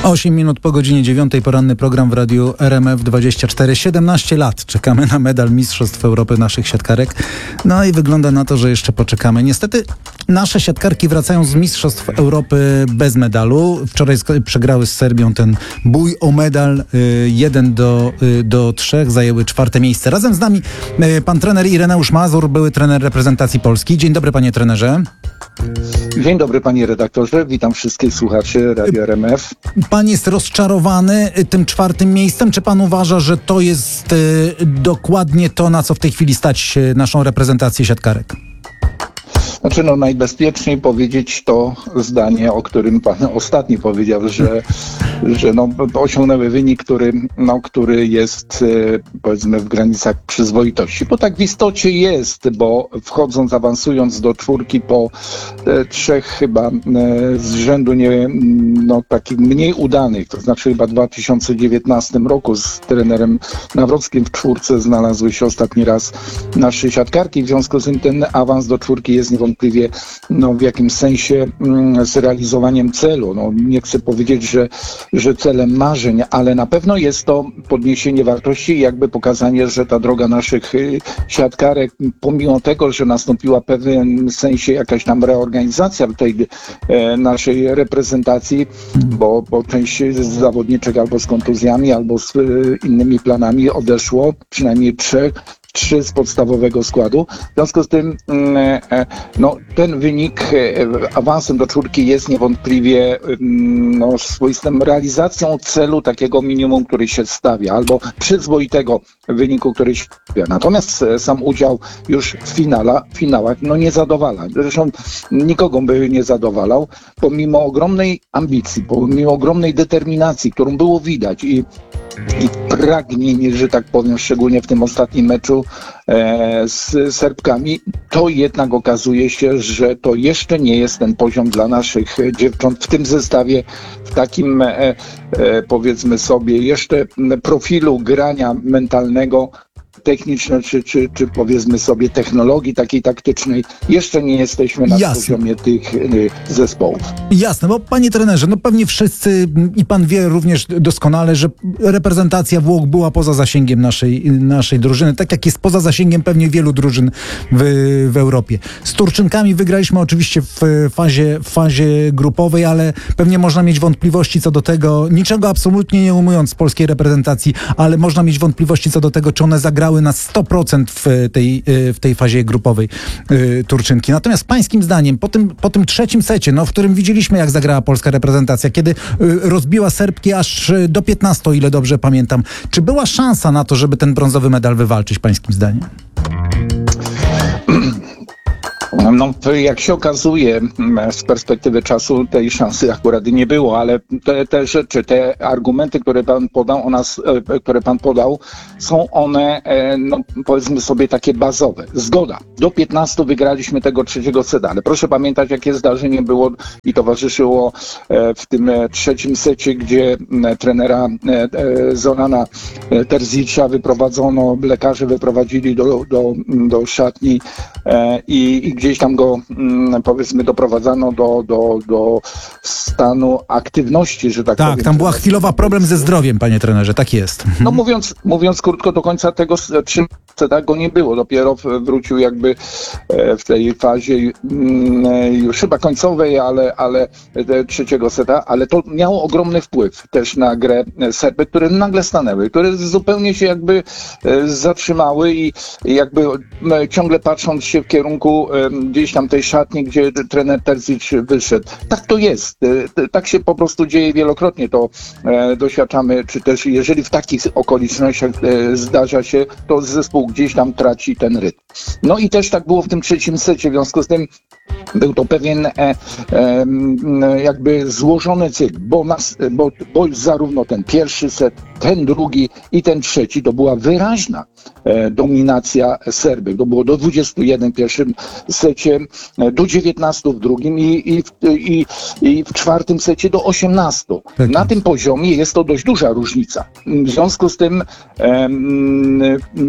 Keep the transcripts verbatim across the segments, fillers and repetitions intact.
osiem minut po godzinie dziewiątej, poranny program w radiu R M F dwadzieścia cztery. siedemnaście lat czekamy na medal Mistrzostw Europy naszych siatkarek. No i wygląda na to, że jeszcze poczekamy. Niestety nasze siatkarki wracają z Mistrzostw Europy bez medalu. Wczoraj przegrały z Serbią ten bój o medal jeden do trzech. Zajęły czwarte miejsce. Razem z nami pan trener Ireneusz Mazur, były trener reprezentacji Polski. Dzień dobry, panie trenerze. Dzień dobry, panie redaktorze. Witam wszystkich słuchaczy Radia R M F. Pan jest rozczarowany tym czwartym miejscem? Czy pan uważa, że to jest y, dokładnie to, na co w tej chwili stać naszą reprezentację siatkarek? Znaczy, no najbezpieczniej powiedzieć to zdanie, o którym pan ostatni powiedział, że, że no, osiągnęły wynik, który, no, który jest powiedzmy w granicach przyzwoitości. Bo tak w istocie jest, bo wchodząc, awansując do czwórki po e, trzech chyba e, z rzędu nie, no, takich mniej udanych, to znaczy chyba w dwa tysiące dziewiętnastym roku z trenerem Nawrockim w czwórce znalazły się ostatni raz nasze siatkarki. W związku z tym ten awans do czwórki jest niewątpliwie no, w jakimś sensie mm, zrealizowaniem celu. No, nie chcę powiedzieć, że, że celem marzeń, ale na pewno jest to podniesienie wartości i jakby pokazanie, że ta droga naszych y, siatkarek, pomimo tego, że nastąpiła w pewnym sensie jakaś tam reorganizacja tej e, naszej reprezentacji, bo, bo część zawodniczek albo z kontuzjami, albo z y, innymi planami odeszło, przynajmniej trzech, trzy z podstawowego składu. W związku z tym no, ten wynik awansem do czwórki jest niewątpliwie no, swoistą realizacją celu takiego minimum, który się stawia, albo przyzwoitego wyniku, który się stawia. Natomiast sam udział już w finala, finałach no, nie zadowala. Zresztą nikogo by nie zadowalał, pomimo ogromnej ambicji, pomimo ogromnej determinacji, którą było widać i i pragnienie, że tak powiem, szczególnie w tym ostatnim meczu e, z Serbkami, to jednak okazuje się, że to jeszcze nie jest ten poziom dla naszych dziewcząt w tym zestawie, w takim e, e, powiedzmy sobie jeszcze profilu grania mentalnego, techniczne, czy, czy, czy powiedzmy sobie technologii takiej taktycznej. Jeszcze nie jesteśmy na Jasne. poziomie tych y, zespołów. Jasne, bo panie trenerze, no pewnie wszyscy i pan wie również doskonale, że reprezentacja Włoch była poza zasięgiem naszej, naszej drużyny, tak jak jest poza zasięgiem pewnie wielu drużyn w, w Europie. Z Turczynkami wygraliśmy oczywiście w fazie, w fazie grupowej, ale pewnie można mieć wątpliwości co do tego, niczego absolutnie nie umując z polskiej reprezentacji, ale można mieć wątpliwości co do tego, czy one zagrały na sto procent w tej, w tej fazie grupowej y, Turczynki. Natomiast pańskim zdaniem, po tym, po tym trzecim secie, no, w którym widzieliśmy, jak zagrała polska reprezentacja, kiedy y, rozbiła Serbki aż do piętnastu, o ile dobrze pamiętam, czy była szansa na to, żeby ten brązowy medal wywalczyć, pańskim zdaniem? No, jak się okazuje, z perspektywy czasu tej szansy akurat nie było, ale te, te rzeczy, te argumenty, które pan podał, o nas, które pan podał, są one, no, powiedzmy sobie, takie bazowe. Zgoda. Do piętnastu wygraliśmy tego trzeciego seta, ale proszę pamiętać, jakie zdarzenie było i towarzyszyło w tym trzecim secie, gdzie trenera Zorana Terzicza wyprowadzono, lekarze wyprowadzili do, do, do szatni i, i gdzieś tam go, powiedzmy, doprowadzano do, do, do stanu aktywności, że tak, tak powiem. Tak, tam była chwilowa problem ze zdrowiem, panie trenerze, tak jest. No mówiąc, mówiąc krótko, do końca tego seta go nie było. Dopiero wrócił jakby w tej fazie już chyba końcowej, ale, ale trzeciego seta, ale to miało ogromny wpływ też na grę Serby, które nagle stanęły, które zupełnie się jakby zatrzymały i jakby ciągle patrząc się w kierunku gdzieś tam tej szatni, gdzie trener Terzic wyszedł. Tak to jest. Tak się po prostu dzieje wielokrotnie. To e, doświadczamy, czy też jeżeli w takich okolicznościach e, zdarza się, to zespół gdzieś tam traci ten rytm. No i też tak było w tym trzecim secie. W związku z tym był to pewien e, e, jakby złożony cykl, bo, nas, bo, bo zarówno ten pierwszy set, ten drugi i ten trzeci to była wyraźna e, dominacja Serbii. To było do dwudziestu jeden w pierwszym secie, do dziewiętnastu w drugim i, i, i, i w czwartym secie do osiemnastu. Tak. Na tym poziomie jest to dość duża różnica. W związku z tym e, perspektywa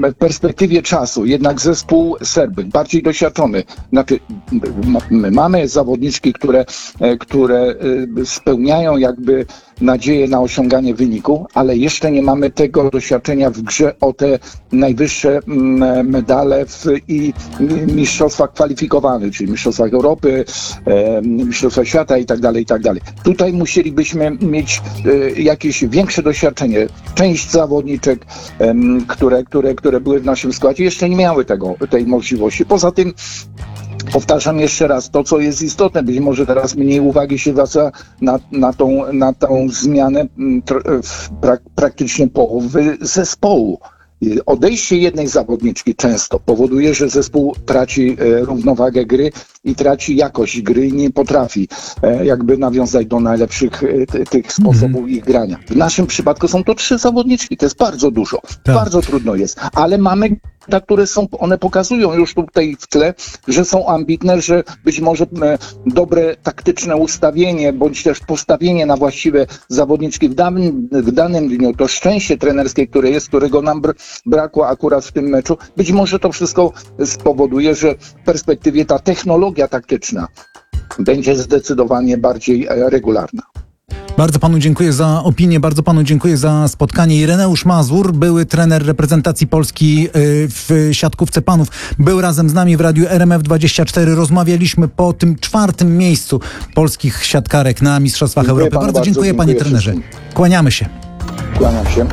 perspektywie czasu jednak zespół Serby, bardziej doświadczony, znaczy my mamy zawodniczki, które, które spełniają jakby nadzieję na osiąganie wyniku, ale jeszcze nie mamy tego doświadczenia w grze o te najwyższe medale w, i mistrzostwach kwalifikowanych, czyli mistrzostwach Europy, e, mistrzostwach świata i tak dalej, i tak dalej. Tutaj musielibyśmy mieć e, jakieś większe doświadczenie. Część zawodniczek, e, które, które, które były w naszym składzie, jeszcze nie miały tego, tej możliwości. Poza tym powtarzam jeszcze raz, to co jest istotne, być może teraz mniej uwagi się zwraca na, na, tą, na tą zmianę w prak, praktycznie połowy zespołu. Odejście jednej zawodniczki często powoduje, że zespół traci równowagę gry i traci jakość gry i nie potrafi jakby nawiązać do najlepszych tych sposobów mm. ich grania. W naszym przypadku są to trzy zawodniczki, to jest bardzo dużo, tak. Bardzo trudno jest, ale mamy te, które są, one pokazują już tutaj w tle, że są ambitne, że być może dobre taktyczne ustawienie, bądź też postawienie na właściwe zawodniczki w danym, w danym dniu, to szczęście trenerskie, które jest, którego nam brakło akurat w tym meczu, być może to wszystko spowoduje, że w perspektywie ta technologia taktyczna będzie zdecydowanie bardziej regularna. Bardzo panu dziękuję za opinię, bardzo panu dziękuję za spotkanie. Ireneusz Mazur, były trener reprezentacji Polski w siatkówce panów, był razem z nami w radiu R M F dwadzieścia cztery. Rozmawialiśmy po tym czwartym miejscu polskich siatkarek na Mistrzostwach Dziękuję Europy. Bardzo, bardzo dziękuję, dziękuję panie trenerze. wszystkim. Kłaniamy się. Kłaniam się.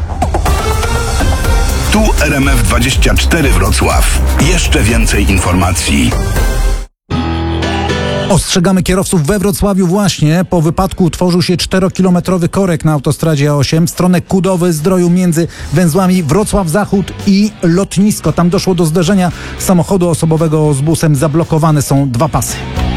Tu R M F dwadzieścia cztery Wrocław. Jeszcze więcej informacji. Ostrzegamy kierowców we Wrocławiu właśnie. Po wypadku utworzył się czterokilometrowy korek na autostradzie A osiem w stronę Kudowy-Zdroju między węzłami Wrocław Zachód i Lotnisko. Tam doszło do zderzenia samochodu osobowego z busem. Zablokowane są dwa pasy.